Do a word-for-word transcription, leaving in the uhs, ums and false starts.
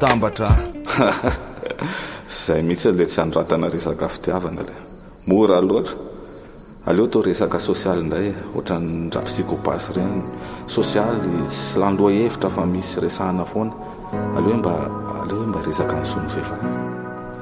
atambatra. Zay mihitsy le tsy andratana resaka fitiavana le mora loatra. Aleo to resaka sosialy indray ohatra ny ndra psychopathe reny sosialy tsy landoa hevitra fa misy resahana foana. Aleo mba aleo mba resaka ny son'ny vehivavy.